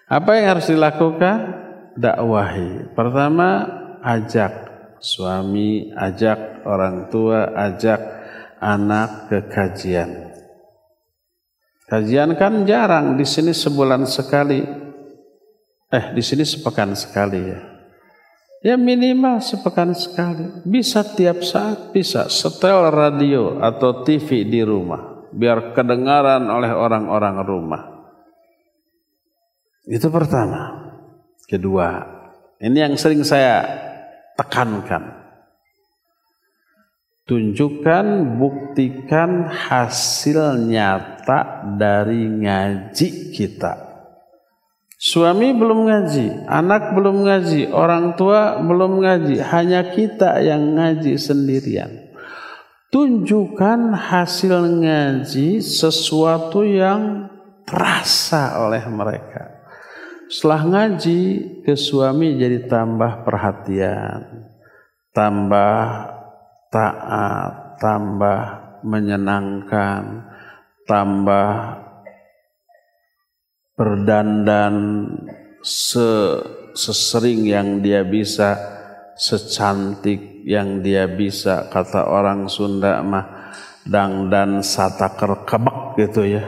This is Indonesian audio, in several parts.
Apa yang harus dilakukan? Dakwahi. Pertama, ajak suami, ajak orang tua, ajak anak ke kajian. Kajian kan jarang, di sini sebulan sekali. Di sini sepekan sekali ya. Ya minimal sepekan sekali. Bisa tiap saat, bisa setel radio atau TV di rumah biar kedengaran oleh orang-orang rumah. Itu pertama. Kedua, ini yang sering saya tekankan. Tunjukkan, buktikan hasil nyata dari ngaji kita. Suami belum ngaji, anak belum ngaji, orang tua belum ngaji, hanya kita yang ngaji sendirian. Tunjukkan hasil ngaji sesuatu yang terasa oleh mereka. Setelah ngaji, ke suami jadi tambah perhatian, tambah taat, tambah menyenangkan, tambah berdandan sesering yang dia bisa, secantik yang dia bisa. Kata orang Sunda mah dangdan sataker kebek gitu ya.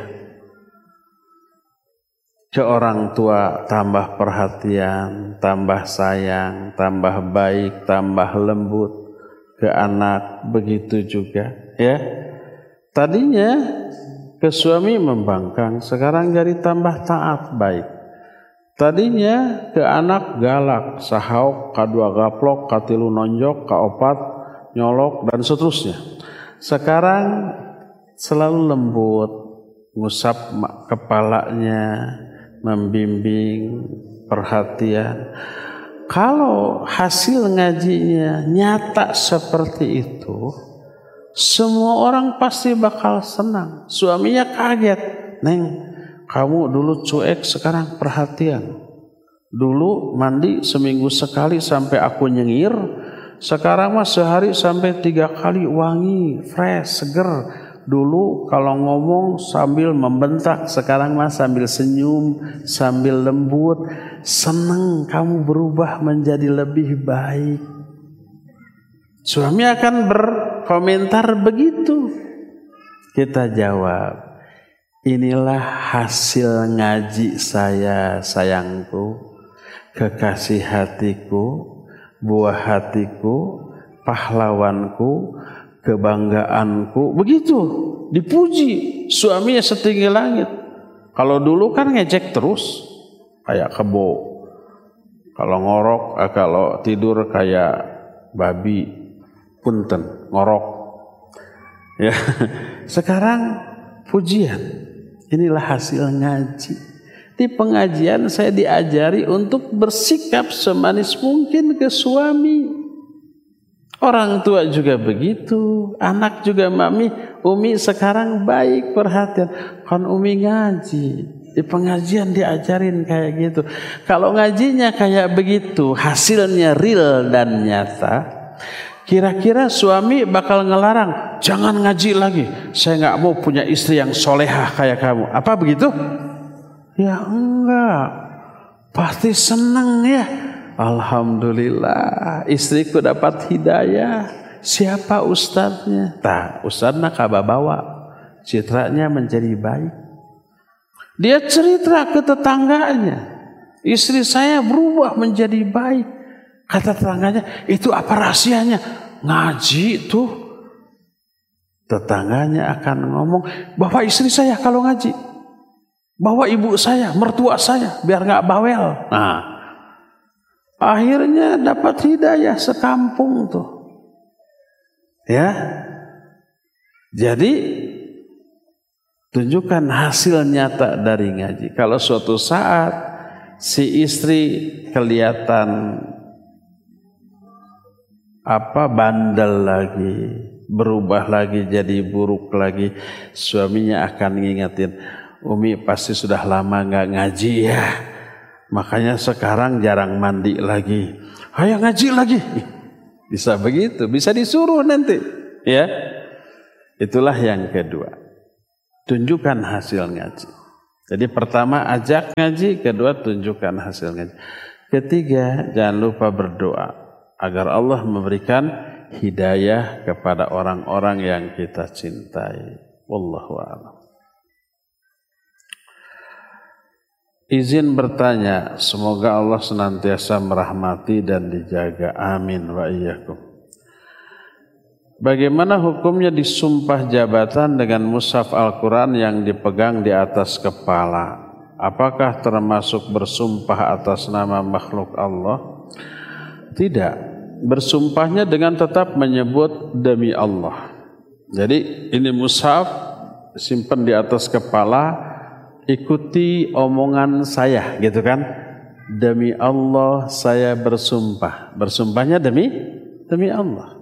Ke orang tua tambah perhatian, tambah sayang, tambah baik, tambah lembut. Ke anak begitu juga ya. Tadinya ke suami membangkang, sekarang jadi tambah taat baik. Tadinya ke anak galak, sahauk, kadua gaplok, katilu nonjok, kaopat nyolok dan seterusnya. Sekarang selalu lembut, ngusap kepalanya, membimbing, perhatian. Kalau hasil ngajinya nyata seperti itu, semua orang pasti bakal senang. Suaminya kaget. Neng, kamu dulu cuek, sekarang perhatian. Dulu mandi seminggu sekali sampai aku nyengir. Sekarang mah sehari sampai 3 kali wangi, fresh, seger. Dulu kalau ngomong sambil membentak, sekarang mah sambil senyum, sambil lembut. Senang kamu berubah menjadi lebih baik. Suami akan berkomentar begitu. Kita jawab, inilah hasil ngaji saya sayangku, kekasih hatiku, buah hatiku, pahlawanku, kebanggaanku. Begitu dipuji suaminya setinggi langit. Kalau dulu kan ngejek terus kayak kebo, kalau ngorok, kalau tidur kayak babi, punten ngorok ya. Sekarang pujian, inilah hasil ngaji. Di pengajian saya diajari untuk bersikap semanis mungkin ke suami. Orang tua juga begitu, anak juga, mami, umi sekarang baik, perhatian. Kan umi ngaji, di pengajian diajarin kayak gitu. Kalau ngajinya kayak begitu, hasilnya real dan nyata, kira-kira suami bakal ngelarang, jangan ngaji lagi, saya nggak mau punya istri yang solehah kayak kamu. Apa begitu? Ya enggak, pasti seneng ya. Alhamdulillah istriku dapat hidayah. Siapa ustadznya? Ustadznya kababawa, citranya menjadi baik. Dia cerita ke tetangganya, istri saya berubah menjadi baik. Kata tetangganya, itu apa rahasianya? Ngaji tuh. Tetangganya akan ngomong, bawa istri saya kalau ngaji, bawa ibu saya, mertua saya, biar nggak bawel. Nah, akhirnya dapat hidayah sekampung tuh. Ya. Jadi tunjukkan hasil nyata dari ngaji. Kalau suatu saat si istri kelihatan bandel lagi, berubah lagi jadi buruk lagi, suaminya akan ngingetin, Umi pasti sudah lama nggak ngaji ya. Makanya sekarang jarang mandi lagi. Ayo ngaji lagi. Bisa begitu, bisa disuruh nanti. Ya, itulah yang kedua. Tunjukkan hasil ngaji. Jadi pertama ajak ngaji, kedua tunjukkan hasil ngaji. Ketiga, jangan lupa berdoa agar Allah memberikan hidayah kepada orang-orang yang kita cintai. Wallahu a'lam. Izin bertanya, semoga Allah senantiasa merahmati dan dijaga. Amin wa iyyakum. Bagaimana hukumnya disumpah jabatan dengan mushaf Al-Quran yang dipegang di atas kepala? Apakah termasuk bersumpah atas nama makhluk Allah? Tidak. Bersumpahnya dengan tetap menyebut demi Allah. Jadi ini mushaf simpan di atas kepala, ikuti omongan saya, gitu kan? Demi Allah saya bersumpah. Bersumpahnya demi Allah.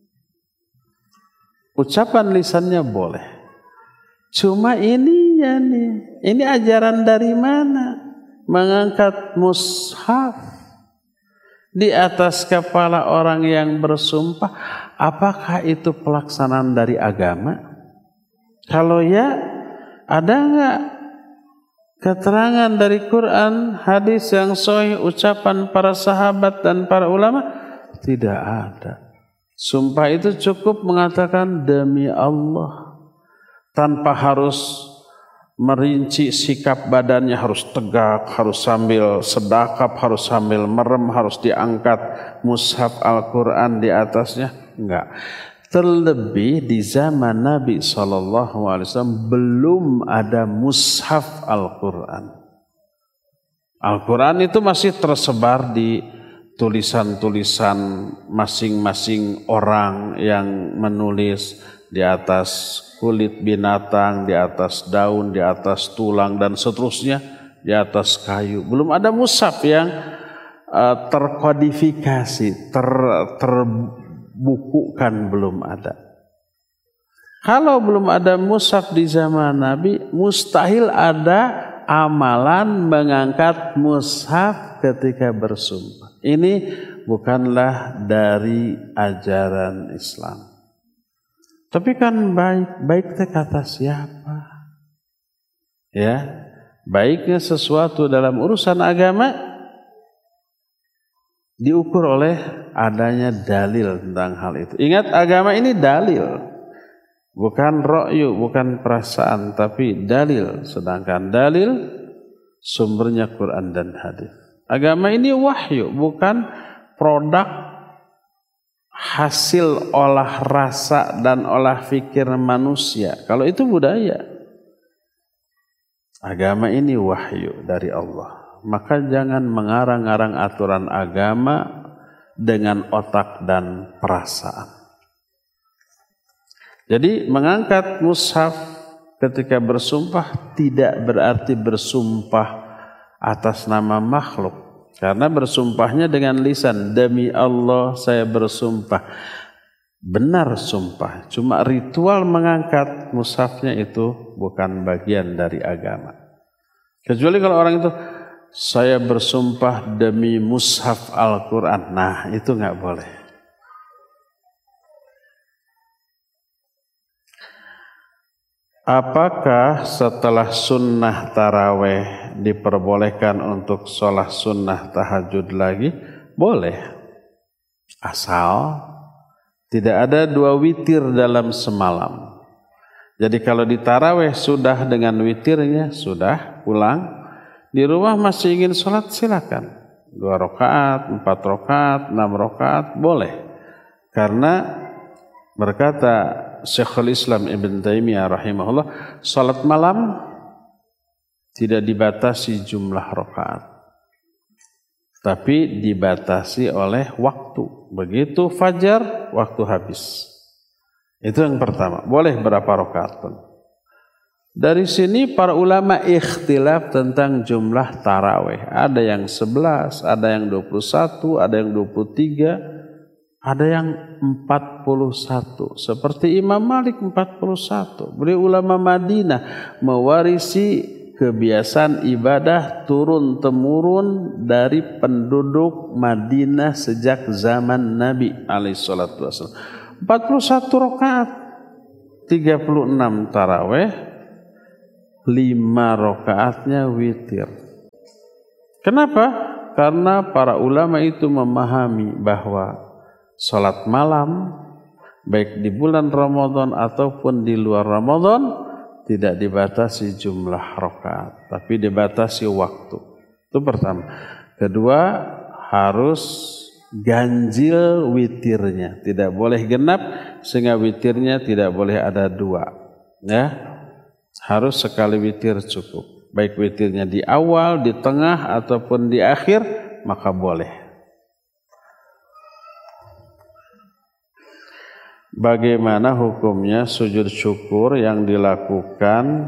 Ucapan lisannya boleh. Cuma ini ajaran dari mana? Mengangkat mushaf di atas kepala orang yang bersumpah, apakah itu pelaksanaan dari agama? Kalau ya, ada enggak keterangan dari Quran, hadis yang sahih, ucapan para sahabat dan para ulama? Tidak ada. Sumpah itu cukup mengatakan demi Allah, tanpa harus merinci sikap badannya, harus tegak, harus sambil sedekap, harus sambil merem, harus diangkat mushaf Al-Quran di atasnya. Enggak. Terlebih di zaman Nabi SAW belum ada mushaf Al-Quran. Al-Quran itu masih tersebar di tulisan-tulisan masing-masing orang yang menulis di atas kulit binatang, di atas daun, di atas tulang dan seterusnya, di atas kayu. Belum ada mushaf yang terkodifikasi, terbukukan, belum ada. Kalau belum ada mushaf di zaman Nabi, mustahil ada amalan mengangkat mushaf ketika bersumpah. Ini bukanlah dari ajaran Islam. Tapi kan baik teh kata siapa? Ya, baiknya sesuatu dalam urusan agama diukur oleh adanya dalil tentang hal itu. Ingat, agama ini dalil, bukan ra'yu, bukan perasaan, tapi dalil. Sedangkan dalil sumbernya Quran dan hadis. Agama ini wahyu, bukan produk hasil olah rasa dan olah fikir manusia. Kalau itu budaya. Agama ini wahyu dari Allah. Maka jangan mengarang-arang aturan agama dengan otak dan perasaan. Jadi mengangkat mushaf ketika bersumpah tidak berarti bersumpah atas nama makhluk. Karena bersumpahnya dengan lisan, demi Allah saya bersumpah. Benar sumpah, cuma ritual mengangkat mushafnya itu bukan bagian dari agama. Kecuali kalau orang itu, saya bersumpah demi mushaf Al-Quran. Nah, itu nggak boleh. Apakah setelah sunnah taraweh diperbolehkan untuk sholat sunnah tahajud lagi? Boleh. Asal tidak ada 2 witir dalam semalam. Jadi kalau di taraweh sudah dengan witirnya, sudah pulang. Di rumah masih ingin sholat, silakan. 2 rakaat, 4 rakaat, 6 rakaat, boleh. Karena berkata Syekhul Islam Ibn Taimiyah rahimahullah, salat malam tidak dibatasi jumlah rakaat, tapi dibatasi oleh waktu. Begitu fajar, waktu habis. Itu yang pertama. Boleh berapa rakaat pun. Dari sini para ulama ikhtilaf tentang jumlah tarawih. Ada yang 11, ada yang 21, ada yang 23, ada yang 41. Seperti Imam Malik 41. Beliau ulama Madinah, mewarisi kebiasaan ibadah turun-temurun dari penduduk Madinah sejak zaman Nabi alaihissalatu wassalam. 41 rakaat, 36 tarawih, 5 rakaatnya witir. Kenapa? Karena para ulama itu memahami bahwa salat malam baik di bulan Ramadan ataupun di luar Ramadan tidak dibatasi jumlah rakaat, tapi dibatasi waktu. Itu pertama. Kedua, harus ganjil witirnya, tidak boleh genap, sehingga witirnya tidak boleh ada 2. Ya, harus sekali witir cukup. Baik witirnya di awal, di tengah ataupun di akhir, maka boleh. Bagaimana hukumnya sujud syukur yang dilakukan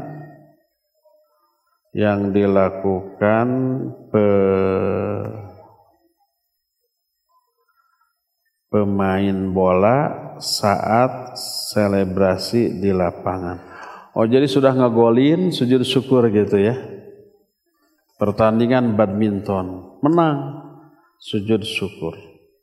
pemain bola saat selebrasi di lapangan? Oh, jadi sudah ngegolin sujud syukur gitu ya. Pertandingan badminton menang, sujud syukur.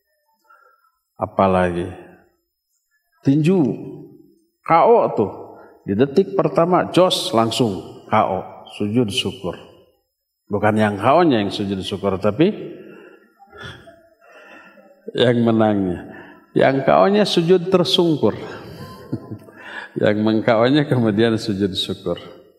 Apalagi tinju, KO tuh. Di detik pertama jos langsung KO, sujud syukur. Bukan yang KO-nya yang sujud syukur, tapi yang menangnya. Yang KO-nya sujud tersungkur. Yang meng-KO-nya kemudian sujud syukur.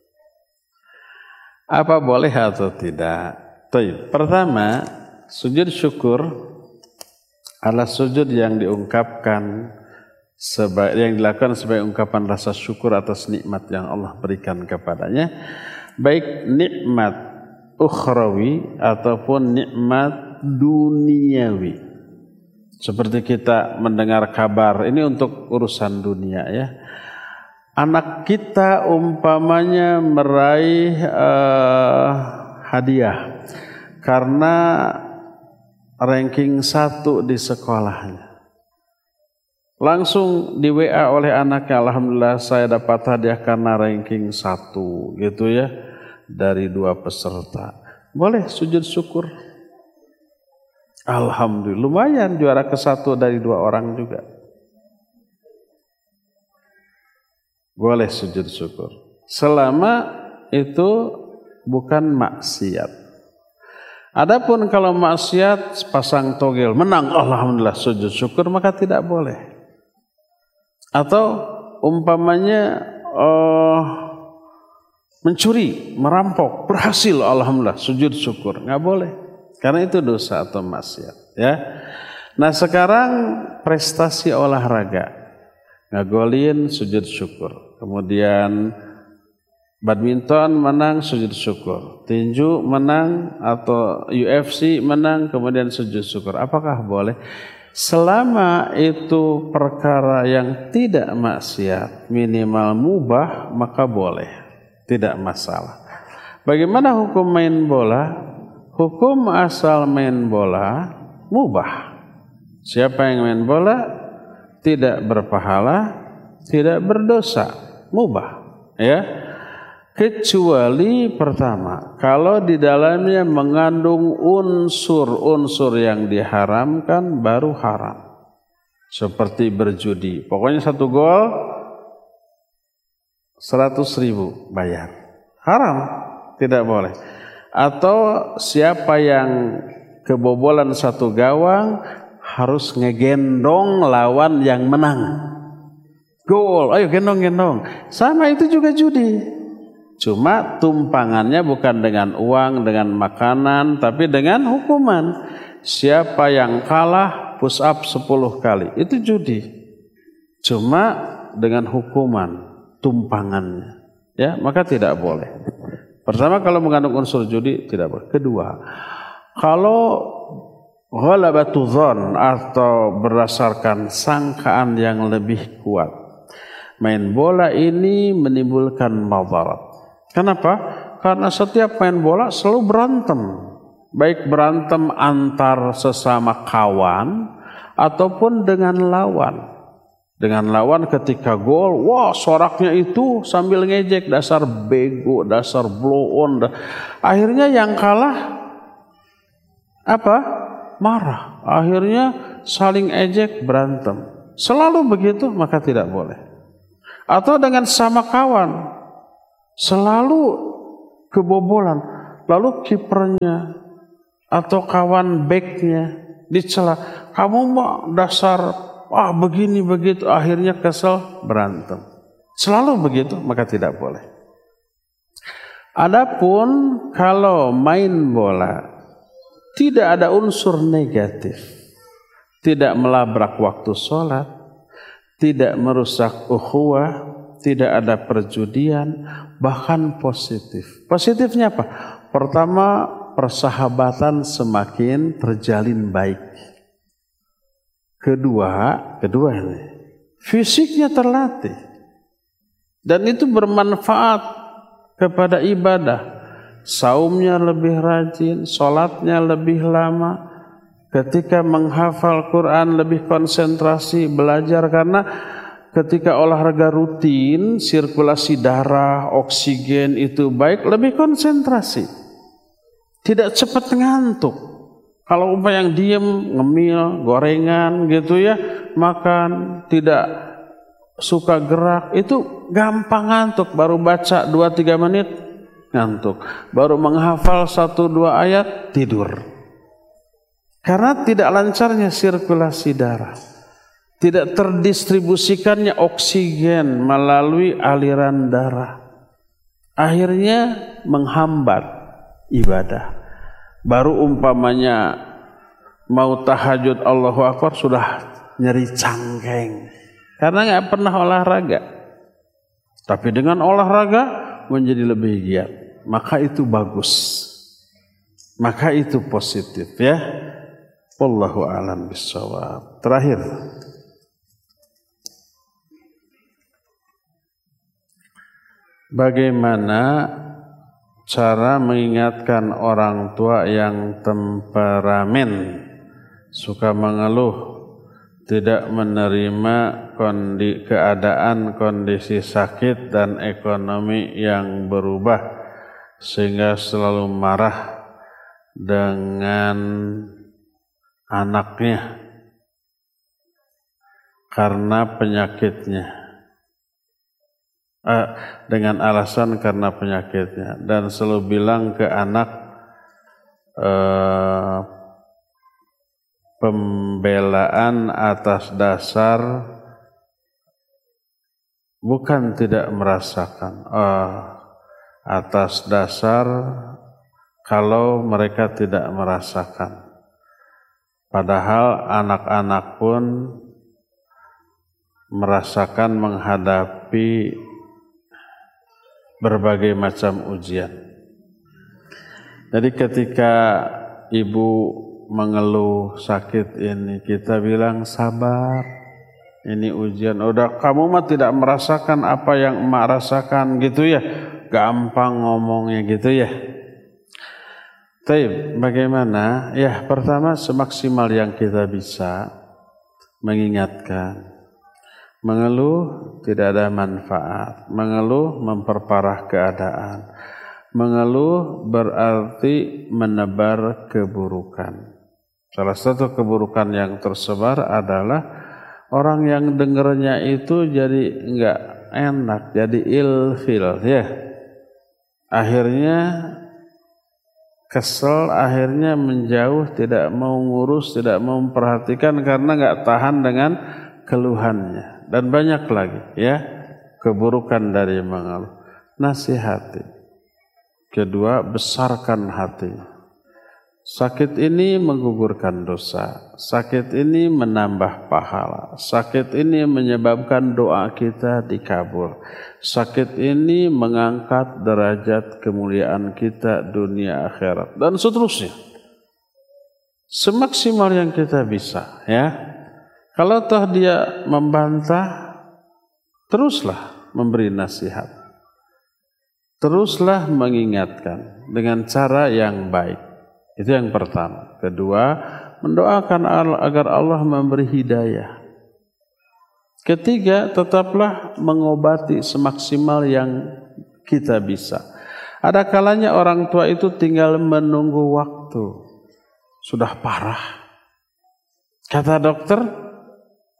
Apa boleh atau tidak? Pertama, sujud syukur adalah sujud yang diungkapkan yang dilakukan sebagai ungkapan rasa syukur atas nikmat yang Allah berikan kepadanya, baik nikmat ukhrawi ataupun nikmat duniawi. Seperti kita mendengar kabar, ini untuk urusan dunia ya. Anak kita umpamanya meraih hadiah karena ranking 1 di sekolahnya. Langsung di WA oleh anaknya, alhamdulillah saya dapat hadiah karena ranking 1 gitu ya, dari 2 peserta. Boleh sujud syukur. Alhamdulillah, lumayan juara ke-1 dari 2 orang juga. Boleh sujud syukur. Selama itu bukan maksiat. Adapun kalau maksiat pasang togel, menang alhamdulillah sujud syukur, maka tidak boleh. Atau umpamanya mencuri, merampok, berhasil alhamdulillah sujud syukur, nggak boleh. Karena itu dosa atau maksiat ya. Nah, sekarang prestasi olahraga. Ngagolin sujud syukur. Kemudian badminton menang sujud syukur. Tinju menang atau UFC menang kemudian sujud syukur. Apakah boleh? Selama itu perkara yang tidak maksiat, minimal mubah, maka boleh. Tidak masalah. Bagaimana hukum main bola? Hukum asal main bola mubah. Siapa yang main bola tidak berpahala, tidak berdosa, mubah, ya. Kecuali pertama, kalau di dalamnya mengandung unsur-unsur yang diharamkan baru haram. Seperti berjudi, pokoknya 1 gol 100.000 bayar, haram, tidak boleh. Atau siapa yang kebobolan 1 gawang harus ngegendong lawan yang menang. Gol, ayo gendong-gendong. Sama itu juga judi. Cuma tumpangannya bukan dengan uang, dengan makanan, tapi dengan hukuman. Siapa yang kalah push up 10 kali, itu judi. Cuma dengan hukuman, tumpangannya. Ya, maka tidak boleh. Pertama, kalau mengandung unsur judi tidak boleh. Kedua, kalau ghalabatu dzan atau berdasarkan sangkaan yang lebih kuat, main bola ini menimbulkan madarat. Kenapa? Karena setiap main bola selalu berantem. Baik berantem antar sesama kawan ataupun dengan lawan. Dengan lawan ketika gol, wah soraknya itu sambil ngejek, dasar bego, dasar blow on. Akhirnya yang kalah apa? Marah. Akhirnya saling ejek, berantem. Selalu begitu, maka tidak boleh. Atau dengan sama kawan. selalu kebobolan, lalu kipernya atau kawan backnya dicela, kamu mah dasar begini begitu, akhirnya kesel berantem. Selalu begitu, maka tidak boleh. Adapun kalau main bola tidak ada unsur negatif, tidak melabrak waktu sholat, tidak merusak ukhuwah, tidak ada perjudian, bahkan positif. Positifnya apa? Pertama, persahabatan semakin terjalin baik. Kedua ini, fisiknya terlatih. Dan itu bermanfaat kepada ibadah. Saumnya lebih rajin, sholatnya lebih lama. Ketika menghafal Quran lebih konsentrasi, belajar. Karena ketika olahraga rutin, sirkulasi darah, oksigen itu baik, lebih konsentrasi. Tidak cepat ngantuk. Kalau umpama yang diem, ngemil, gorengan gitu ya, makan, tidak suka gerak, itu gampang ngantuk. Baru baca 2-3 menit ngantuk, baru menghafal 1-2 ayat tidur. Karena tidak lancarnya sirkulasi darah, tidak terdistribusikannya oksigen melalui aliran darah, akhirnya menghambat ibadah. Baru umpamanya mau tahajud Allahu Akbar sudah nyeri cangkeng karena nggak pernah olahraga. Tapi dengan olahraga menjadi lebih giat, maka itu bagus, maka itu positif ya. Wallahu a'lam bishawab. Terakhir, bagaimana cara mengingatkan orang tua yang temperamen, suka mengeluh, tidak menerima keadaan kondisi sakit dan ekonomi yang berubah, sehingga selalu marah dengan anaknya karena penyakitnya. Dengan alasan karena penyakitnya, dan selalu bilang ke anak pembelaan atas dasar bukan tidak merasakan, atas dasar kalau mereka tidak merasakan, padahal anak-anak pun merasakan menghadapi berbagai macam ujian. Jadi ketika ibu mengeluh sakit ini, kita bilang sabar, ini ujian. Udah, kamu mah tidak merasakan apa yang emak rasakan gitu ya, gampang ngomongnya gitu ya. Tapi bagaimana? Ya pertama, semaksimal yang kita bisa mengingatkan. Mengeluh tidak ada manfaat. Mengeluh memperparah keadaan. Mengeluh berarti menebar keburukan. Salah satu keburukan yang tersebar adalah orang yang dengernya itu jadi enggak enak, jadi ilfil ya. Akhirnya kesel, akhirnya menjauh, tidak mau ngurus, tidak mau memperhatikan karena enggak tahan dengan keluhannya. Dan banyak lagi ya keburukan dari mengeluh. Nasihati. Kedua, besarkan hati. Sakit ini menggugurkan dosa. Sakit ini menambah pahala. Sakit ini menyebabkan doa kita dikabul. Sakit ini mengangkat derajat kemuliaan kita dunia akhirat dan seterusnya. Semaksimal yang kita bisa ya. Kalau toh dia membantah, teruslah memberi nasihat. Teruslah mengingatkan dengan cara yang baik. Itu yang pertama. Kedua, mendoakan agar Allah memberi hidayah. Ketiga, tetaplah mengobati semaksimal yang kita bisa. Ada kalanya orang tua itu tinggal menunggu waktu. Sudah parah. Kata dokter,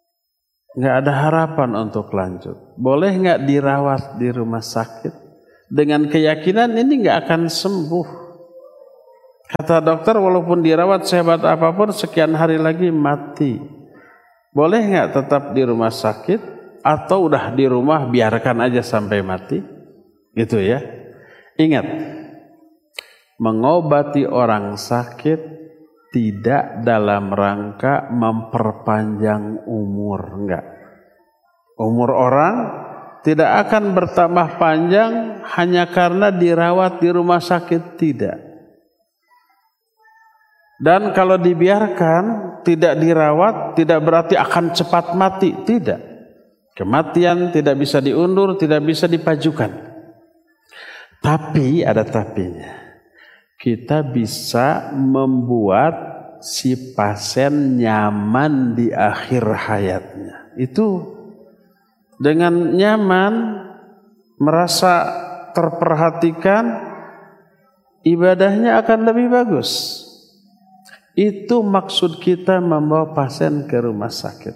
nggak ada harapan untuk lanjut. Boleh nggak dirawat di rumah sakit? dengan keyakinan ini nggak akan sembuh. Kata dokter, walaupun dirawat sehebat apapun, sekian hari lagi mati. Boleh nggak tetap di rumah sakit, atau udah di rumah biarkan aja sampai mati? Gitu ya. Ingat, mengobati orang sakit tidak dalam rangka memperpanjang umur, enggak. Umur orang tidak akan bertambah panjang hanya karena dirawat di rumah sakit, tidak. Dan kalau dibiarkan, tidak dirawat, tidak berarti akan cepat mati, tidak. Kematian tidak bisa diundur, tidak bisa dipajukan. Tapi ada tapinya. Kita bisa membuat si pasien nyaman di akhir hayatnya. Itu dengan nyaman, merasa terperhatikan, ibadahnya akan lebih bagus. Itu maksud kita membawa pasien ke rumah sakit.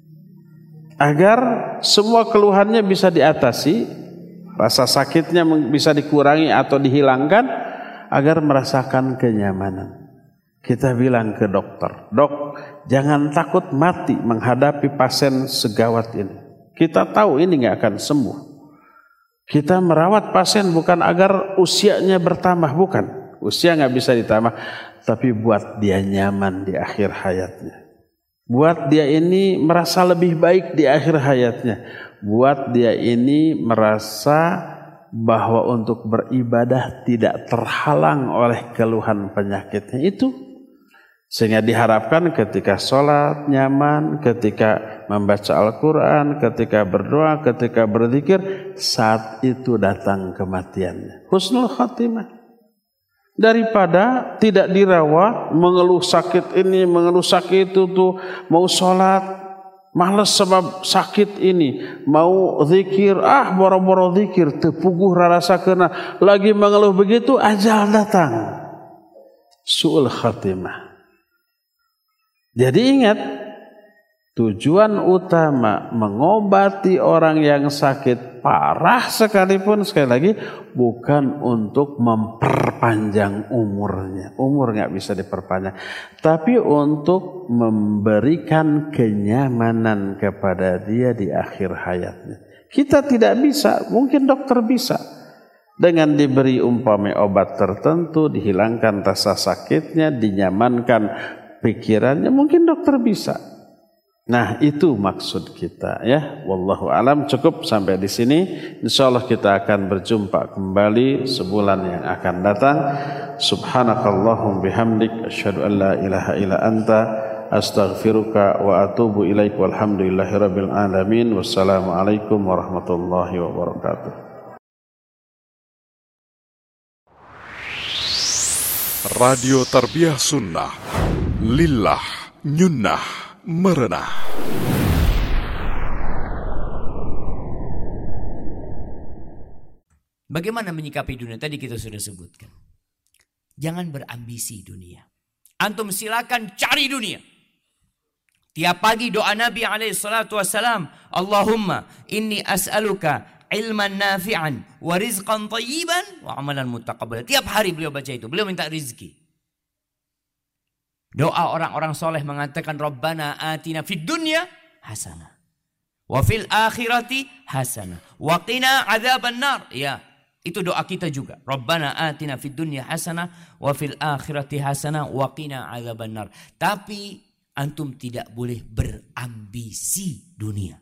Agar semua keluhannya bisa diatasi, rasa sakitnya bisa dikurangi atau dihilangkan, agar merasakan kenyamanan. Kita bilang ke dokter, dok, jangan takut mati menghadapi pasien segawat ini. Kita tahu ini nggak akan sembuh. Kita merawat pasien bukan agar usianya bertambah, bukan. Usia nggak bisa ditambah, tapi buat dia nyaman di akhir hayatnya. Buat dia ini merasa lebih baik di akhir hayatnya. Buat dia ini merasa bahwa untuk beribadah tidak terhalang oleh keluhan penyakitnya itu. Sehingga diharapkan ketika sholat nyaman, ketika membaca Al-Quran, ketika berdoa, ketika berzikir, saat itu datang kematiannya. Husnul khatimah. Daripada tidak dirawat, mengeluh sakit ini, mengeluh sakit itu tuh, mau sholat, males sebab sakit ini, mau zikir, boro-boro zikir, tepuguh rasa kena, lagi mengeluh begitu, ajal datang. Su'ul khatimah. Jadi ingat, tujuan utama mengobati orang yang sakit parah sekalipun, sekali lagi, bukan untuk memperpanjang umurnya. Umur nggak bisa diperpanjang. Tapi untuk memberikan kenyamanan kepada dia di akhir hayatnya. Kita tidak bisa, mungkin dokter bisa. Dengan diberi umpamai obat tertentu, dihilangkan rasa sakitnya, dinyamankan pikirannya, mungkin dokter bisa. Nah, itu maksud kita ya. Wallahu alam. Cukup sampai di sini. Insyaallah kita akan berjumpa kembali sebulan yang akan datang. Subhanakallahum bihamdik asyhadu an la ilaha illa anta astaghfiruka wa atubu ilaik. Walhamdulillahirabbil alamin. Wassalamualaikum warahmatullahi wabarakatuh. Radio Tarbiyah Sunnah Lillah Nyunnah Merenah. Bagaimana menyikapi dunia? Tadi kita sudah sebutkan. Jangan berambisi dunia. Antum silakan cari dunia. Tiap pagi doa Nabi SAW, Allahumma inni as'aluka ilman nafi'an wa rizqan tayyiban wa amalan mutaqabbalan. Tiap hari beliau baca itu. Beliau minta rizki. Doa orang-orang soleh mengatakan Rabbana atina fid dunya hasanah wa fil akhirati hasanah wa qina adzaban nar. Ya, itu doa kita juga. Rabbana atina fid dunya hasanah wa fil akhirati hasanah wa qina adzaban nar. Tapi antum tidak boleh berambisi dunia.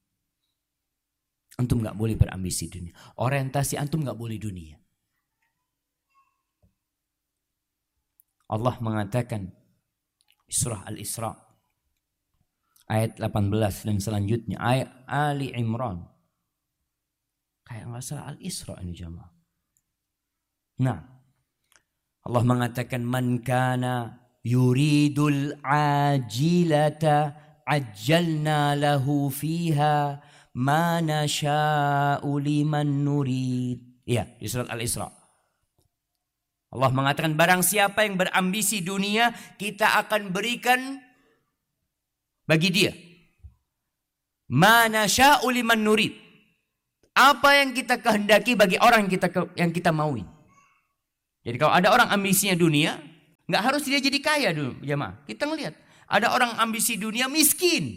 Antum enggak boleh berambisi dunia. Orientasi antum enggak boleh dunia. Allah mengatakan Surah Al-Isra ayat 18 dan selanjutnya ayat Ali Imran. Kayak nggak salah Al-Isra ini jamaah. Nah, Allah mengatakan man kana yuridul ajilata ajjalna lahu fiha ma nasha'u liman nurid. Ya, di surat Al-Isra. Allah mengatakan barang siapa yang berambisi dunia, kita akan berikan bagi dia ma nasya'u liman nurid, Apa yang kita kehendaki bagi orang yang kita maui. Jadi kalau ada orang ambisinya dunia, nggak harus dia jadi kaya dulu, jemaah. Kita ngelihat, ada orang ambisi dunia miskin.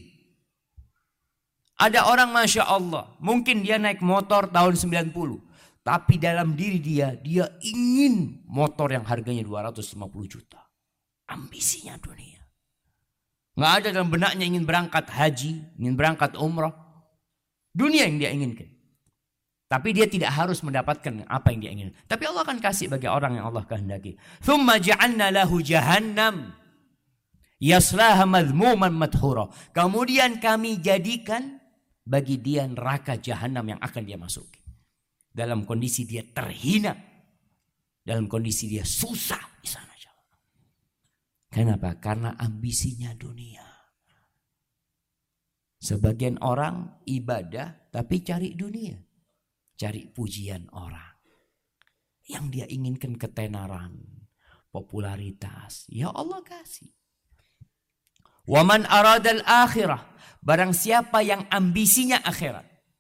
Ada orang Masya Allah, mungkin dia naik motor tahun 90. Tapi dalam diri dia ingin motor yang harganya 250 juta. Ambisinya dunia. Nggak ada dalam benaknya ingin berangkat haji, ingin berangkat umrah. Dunia yang dia inginkan. Tapi dia tidak harus mendapatkan apa yang dia inginkan. Tapi Allah akan kasih bagi orang yang Allah kehendaki. Thumma ja'alna lahu jahannam yaslaha madhmuman madhura. Kemudian kami jadikan bagi dia neraka jahanam yang akan dia masuki. Dalam kondisi dia terhina. Dalam kondisi dia susah di sana. Kenapa? Karena ambisinya dunia. Sebagian orang ibadah tapi cari dunia. Cari pujian orang. Yang dia inginkan ketenaran, popularitas. Ya Allah kasih. Waman aradal akhirah. Barang siapa yang ambisinya akhirat.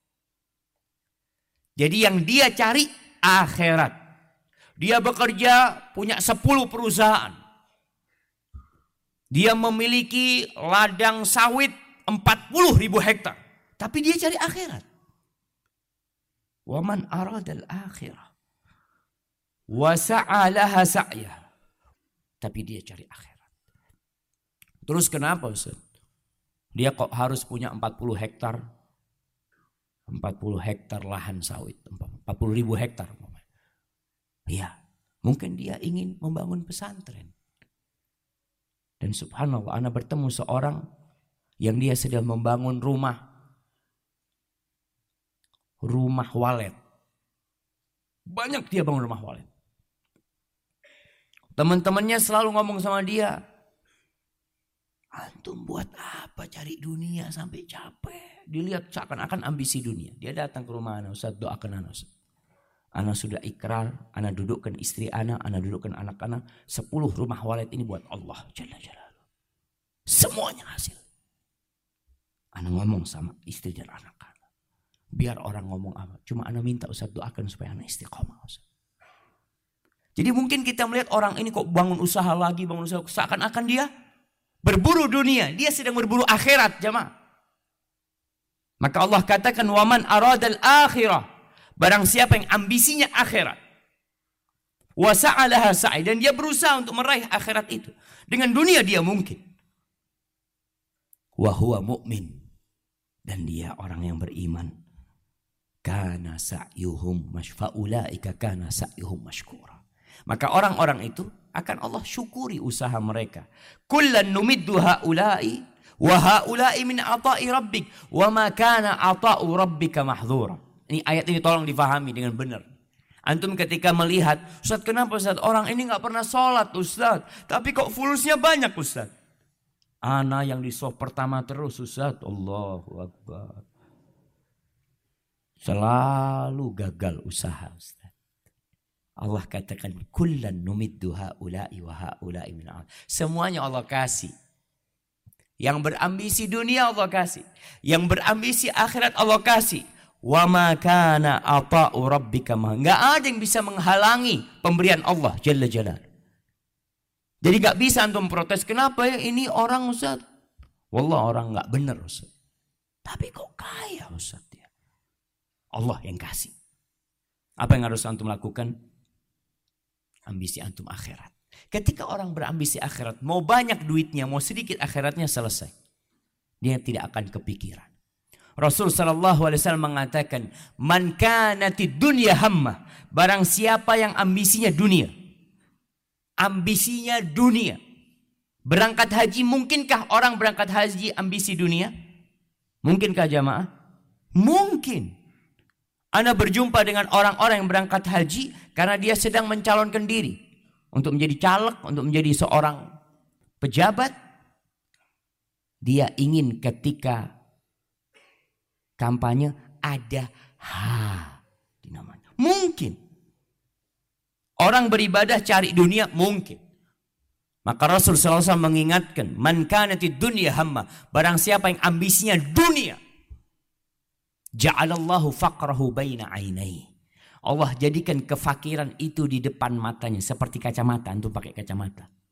Jadi yang dia cari akhirat. Dia bekerja punya 10 perusahaan. Dia memiliki ladang sawit 40.000 hektar. Tapi dia cari akhirat. Waman aradal akhirah. Wa sa'alaha sa'yah. Tapi dia cari akhirat. Terus kenapa Ustaz? Dia kok harus punya 40 hektar. 40 hektar lahan sawit. 40.000 hektar. Ya, mungkin dia ingin membangun pesantren. Dan subhanallah, ana bertemu seorang yang dia sedang membangun rumah walet. Banyak dia bangun rumah walet. Teman-temannya selalu ngomong sama dia, antum buat apa cari dunia sampai capek? Dilihat seakan-akan ambisi dunia. Dia datang ke rumah ana, Ustaz doakan ana. Ana sudah ikrar, ana dudukkan istri ana dudukkan anak-anak. 10 rumah walet ini buat Allah Jalla Jalaluhu. Semuanya hasil. Ana ngomong sama istri dan anak-anak. Biar orang ngomong apa. Cuma ana minta Ustaz doakan supaya ana istiqomah Ustaz. Jadi mungkin kita melihat orang ini kok bangun usaha lagi. Seakan-akan dia berburu dunia. Dia sedang berburu akhirat jemaah. Maka Allah katakan waman aradal akhirah. Barang siapa yang ambisinya akhirat. Wa sa'alaha sa'i. Dan dia berusaha untuk meraih akhirat itu. Dengan dunia dia mungkin. Wa huwa mu'min. Dan dia orang yang beriman. Kana sa'yuhum mashfa'ulaika kana sa'yuhum mashkura. Maka orang-orang itu akan Allah syukuri usaha mereka. Kullan numiddu ha'ula'i wa ha'ula'i min ata'i rabbik wa ma kana ata'u rabbika mahdzura. Ini ayat ini tolong difahami dengan benar. Antum ketika melihat, Ustaz kenapa Ustaz orang ini enggak pernah sholat Ustaz, tapi kok fulusnya banyak Ustaz? Ana yang di soft pertama terus Ustaz. Allahu Akbar. Selalu gagal usaha Ustaz. Allah katakan kullan numiddu haula'i wa haula'i min al. Semuanya Allah kasih. Yang berambisi dunia Allah kasih. Yang berambisi akhirat Allah kasih. Wa ma kana ata'u rabbika ma. Enggak ada yang bisa menghalangi pemberian Allah Jalla Jalaluhu. Jadi enggak bisa antum protes kenapa ya ini orang Ustaz. Wallah orang enggak benar Ustaz. Tapi kok kaya Ustaz ya. Allah yang kasih. Apa yang harus antum lakukan? Ambisi antum akhirat. Ketika orang berambisi akhirat, mau banyak duitnya, mau sedikit akhiratnya selesai. Dia tidak akan kepikiran. Rasul sallallahu alaihi wasallam mengatakan, "Man kanatid dunya hammah." Barang siapa yang ambisinya dunia. Ambisinya dunia. Berangkat haji, mungkinkah orang berangkat haji ambisi dunia? Mungkinkah jamaah? Mungkin. Ana berjumpa dengan orang-orang yang berangkat haji karena dia sedang mencalonkan diri untuk menjadi caleg, untuk menjadi seorang pejabat. Dia ingin ketika kampanye ada di namanya. Mungkin. Orang beribadah cari dunia mungkin. Maka Rasul SAW mengingatkan, man kanatid dunya hamma, barang siapa yang ambisinya dunia. Ja'alallahu faqrahu baina ainai. Allah jadikan kefakiran itu di depan matanya seperti kacamata, antum pakai kacamata.